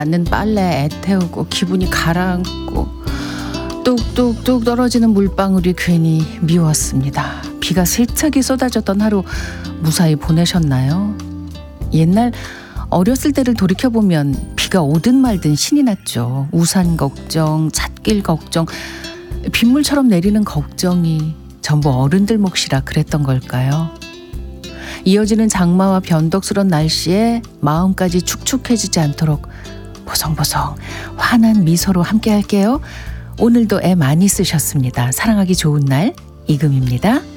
않는 빨래 애태우고 기분이 가라앉고 뚝뚝뚝 떨어지는 물방울이 괜히 미웠습니다. 비가 세차게 쏟아졌던 하루 무사히 보내셨나요? 옛날 어렸을 때를 돌이켜보면 비가 오든 말든 신이 났죠. 우산 걱정, 찻길 걱정, 빗물처럼 내리는 걱정이 전부 어른들 몫이라 그랬던 걸까요? 이어지는 장마와 변덕스런 날씨에 마음까지 축축해지지 않도록 보송보송 환한 미소로 함께 할게요. 오늘도 애 많이 쓰셨습니다. 사랑하기 좋은 날 이금입니다.